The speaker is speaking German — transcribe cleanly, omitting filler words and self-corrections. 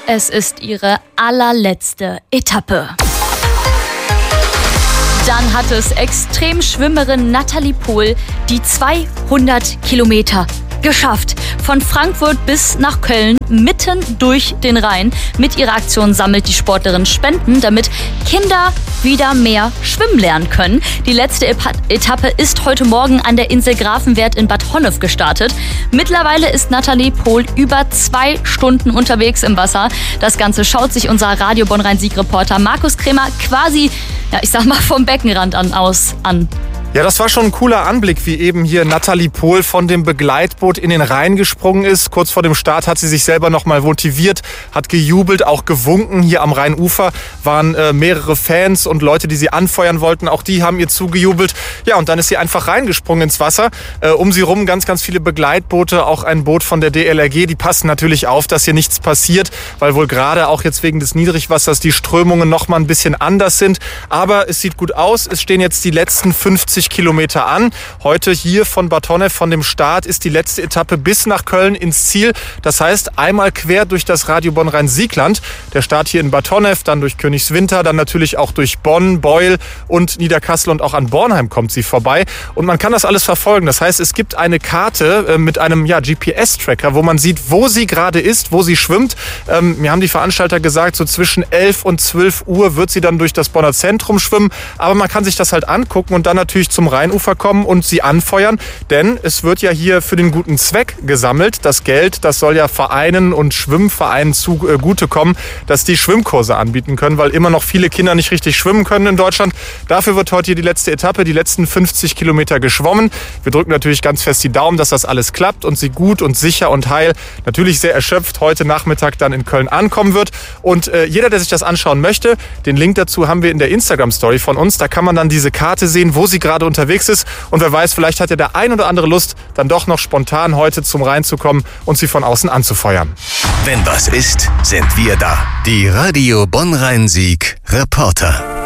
Es ist ihre allerletzte Etappe. Dann hat es Extremschwimmerin Natalie Pohl die 200 Kilometer geschafft. Von Frankfurt bis nach Köln, mitten durch den Rhein. Mit ihrer Aktion sammelt die Sportlerin Spenden, damit Kinder wieder mehr schwimmen lernen können. Die letzte Etappe ist heute Morgen an der Insel Grafenwert in Bad Honnef gestartet. Mittlerweile ist Natalie Pohl über 2 Stunden unterwegs im Wasser. Das Ganze schaut sich unser Radio Bonn-Rhein-Sieg-Reporter Markus Kremer quasi, vom Beckenrand aus an. Ja, das war schon ein cooler Anblick, wie eben hier Natalie Pohl von dem Begleitboot in den Rhein gesprungen ist. Kurz vor dem Start hat sie sich selber nochmal motiviert, hat gejubelt, auch gewunken. Hier am Rheinufer waren mehrere Fans und Leute, die sie anfeuern wollten. Auch die haben ihr zugejubelt. Ja, und dann ist sie einfach reingesprungen ins Wasser. Um sie rum ganz, ganz viele Begleitboote, auch ein Boot von der DLRG. Die passen natürlich auf, dass hier nichts passiert, weil wohl gerade auch jetzt wegen des Niedrigwassers die Strömungen nochmal ein bisschen anders sind. Aber es sieht gut aus. Es stehen jetzt die letzten 50 Kilometer an. Heute hier von Bad Honnef, von dem Start, ist die letzte Etappe bis nach Köln ins Ziel. Das heißt, einmal quer durch das Radio Bonn-Rhein-Siegland. Der Start hier in Bad Honnef, dann durch Königswinter, dann natürlich auch durch Bonn, Beul und Niederkassel und auch an Bornheim kommt sie vorbei. Und man kann das alles verfolgen. Das heißt, es gibt eine Karte mit einem GPS-Tracker, wo man sieht, wo sie gerade ist, wo sie schwimmt. Mir haben die Veranstalter gesagt, so zwischen 11 und 12 Uhr wird sie dann durch das Bonner Zentrum schwimmen. Aber man kann sich das halt angucken und dann natürlich zum Rheinufer kommen und sie anfeuern, denn es wird ja hier für den guten Zweck gesammelt. Das Geld, das soll ja Vereinen und Schwimmvereinen zugutekommen, dass die Schwimmkurse anbieten können, weil immer noch viele Kinder nicht richtig schwimmen können in Deutschland. Dafür wird heute hier die letzte Etappe, die letzten 50 Kilometer geschwommen. Wir drücken natürlich ganz fest die Daumen, dass das alles klappt und sie gut und sicher und heil, natürlich sehr erschöpft, heute Nachmittag dann in Köln ankommen wird. Und jeder, der sich das anschauen möchte, den Link dazu haben wir in der Instagram-Story von uns. Da kann man dann diese Karte sehen, wo sie gerade unterwegs ist. Und wer weiß, vielleicht hat ja der ein oder andere Lust, dann doch noch spontan heute zum Rhein zu kommen und sie von außen anzufeuern. Wenn was ist, sind wir da. Die Radio Bonn-Rhein-Sieg-Reporter.